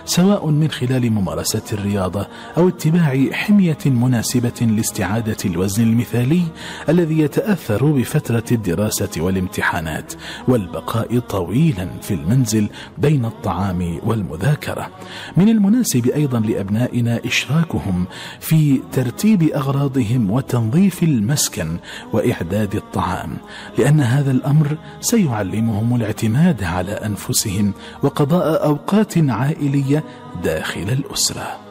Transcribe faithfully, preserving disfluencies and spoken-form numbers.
سواء من خلال ممارسة الرياضة أو اتباع حمية مناسبة لاستعادة الوزن المثالي الذي يتأثر بفترة الدراسة والامتحانات، والبقاء طويلا في المنزل بين الطعام والمذاكرة. من المناسب أيضا لأبنائنا إشراكهم في ترتيب أغراضهم وتنظيف المسكن وإعداد الطعام، لأن هذا الأمر سيعلمهم الاعتماد على أنفسهم وقضاء أوقات عائلية داخل الأسرة.